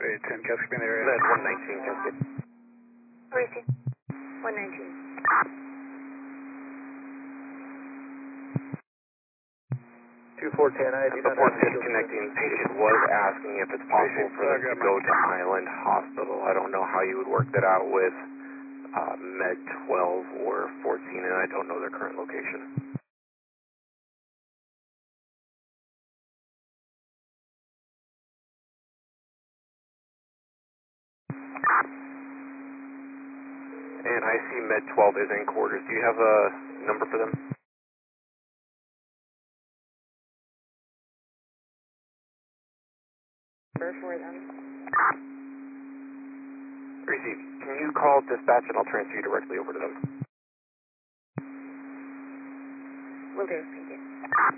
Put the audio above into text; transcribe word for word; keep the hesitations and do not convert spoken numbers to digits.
eight ten, Cascade in the area. Med one nineteen, Cascade. Receive. one nineteen. two four ten, I do not Before have a visual. disconnecting, patient was asking if it's possible for them to go to Island Hospital. I don't know how you would work that out with uh, Med twelve or fourteen, and I don't know their current location. And I see Med twelve is in quarters. Do you have a number for them? For them. Receive. Can you call dispatch and I'll transfer you directly over to them? Will do. Thank you.